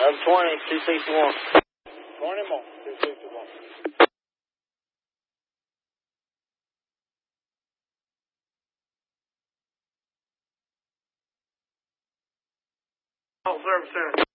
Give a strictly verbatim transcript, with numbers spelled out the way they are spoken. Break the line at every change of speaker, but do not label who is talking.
Of twenty, two sixty-one.
twenty more, two sixty-one. All service center.